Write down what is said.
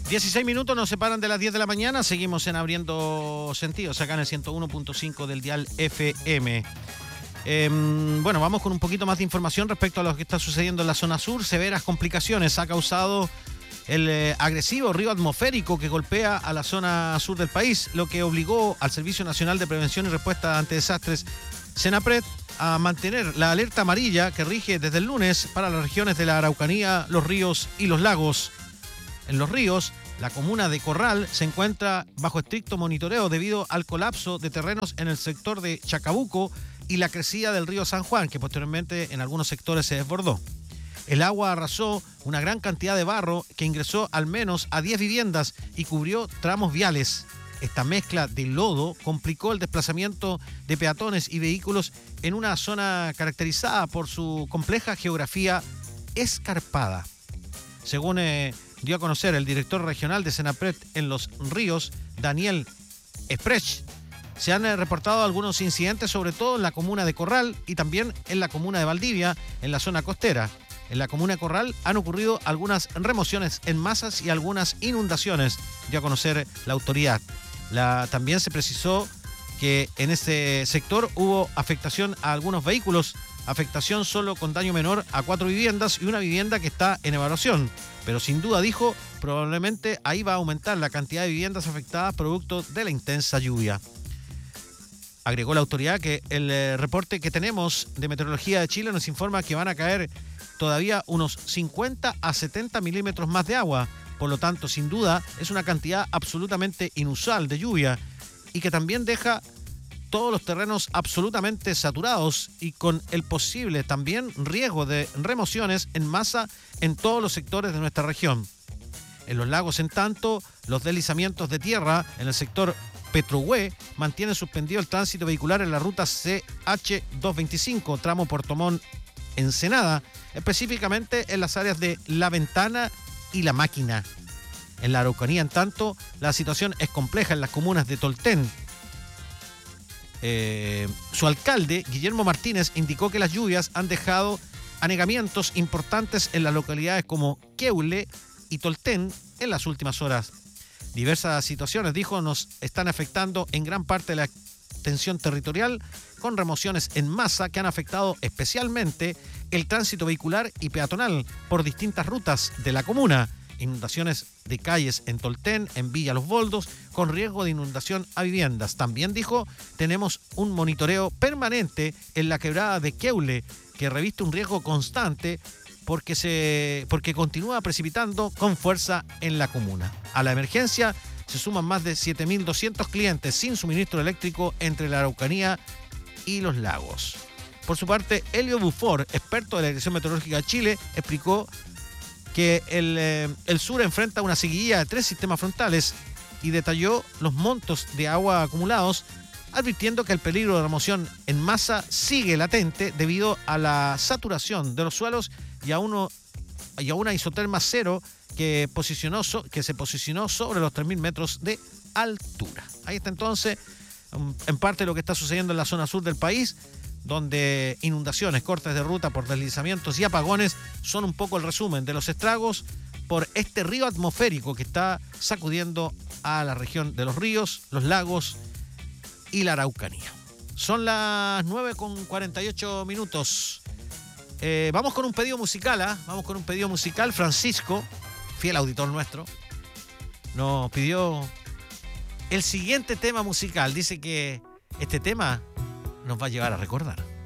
16 minutos nos separan de las 10 de la mañana. Seguimos en Abriendo Sentidos, acá en el 101.5 del dial FM. Bueno, vamos con un poquito más de información respecto a lo que está sucediendo en la zona sur. Severas complicaciones ha causado el agresivo río atmosférico que golpea a la zona sur del país, lo que obligó al Servicio Nacional de Prevención y Respuesta ante Desastres, Senapred, a mantener la alerta amarilla que rige desde el lunes para las regiones de la Araucanía, los ríos y los lagos. En los ríos, la comuna de Corral se encuentra bajo estricto monitoreo debido al colapso de terrenos en el sector de Chacabuco y la crecida del río San Juan, que posteriormente en algunos sectores se desbordó. El agua arrasó una gran cantidad de barro que ingresó al menos a 10 viviendas y cubrió tramos viales. Esta mezcla de lodo complicó el desplazamiento de peatones y vehículos en una zona caracterizada por su compleja geografía escarpada. Según dio a conocer el director regional de Senapred en Los Ríos, Daniel Esprech, se han reportado algunos incidentes, sobre todo en la comuna de Corral y también en la comuna de Valdivia, en la zona costera. En la comuna de Corral han ocurrido algunas remociones en masas y algunas inundaciones, dio a conocer la autoridad. También se precisó que en este sector hubo afectación a algunos vehículos, afectación solo con daño menor a 4 viviendas y una vivienda que está en evaluación. Pero sin duda, dijo, probablemente ahí va a aumentar la cantidad de viviendas afectadas producto de la intensa lluvia. Agregó la autoridad que el reporte que tenemos de Meteorología de Chile nos informa que van a caer todavía unos 50 a 70 milímetros más de agua. Por lo tanto, sin duda, es una cantidad absolutamente inusual de lluvia y que también deja todos los terrenos absolutamente saturados y con el posible también riesgo de remociones en masa en todos los sectores de nuestra región. En los lagos, en tanto, los deslizamientos de tierra en el sector Petrohue mantienen suspendido el tránsito vehicular en la ruta CH225, tramo Puerto Montt-Ensenada, específicamente en las áreas de La Ventana y La Máquina. En la Araucanía, en tanto, la situación es compleja en las comunas de Tolten. Su alcalde, Guillermo Martínez, indicó que las lluvias han dejado anegamientos importantes en las localidades como Queule y Tolten en las últimas horas. Diversas situaciones, dijo, nos están afectando en gran parte de la extensión territorial, con remociones en masa que han afectado especialmente el tránsito vehicular y peatonal por distintas rutas de la comuna. Inundaciones de calles en Tolten, en Villa Los Boldos, con riesgo de inundación a viviendas. También dijo, tenemos un monitoreo permanente en la quebrada de Queule, que reviste un riesgo constante porque continúa precipitando con fuerza en la comuna. A la emergencia se suman más de 7.200 clientes sin suministro eléctrico entre la Araucanía y los lagos. Por su parte, Elio Bufor, experto de la Dirección Meteorológica de Chile, explicó que el sur enfrenta una seguidilla de 3 sistemas frontales y detalló los montos de agua acumulados, advirtiendo que el peligro de remoción en masa sigue latente debido a la saturación de los suelos y a una isoterma cero que se posicionó sobre los 3.000 metros de altura. Ahí está entonces en parte lo que está sucediendo en la zona sur del país, donde inundaciones, cortes de ruta por deslizamientos y apagones son un poco el resumen de los estragos por este río atmosférico que está sacudiendo a la región de los ríos, los lagos y la Araucanía. Son las 9:48. Vamos con un pedido musical, Vamos con un pedido musical. Francisco, fiel auditor nuestro, nos pidió el siguiente tema musical. Dice que este tema nos va a llevar a recordar.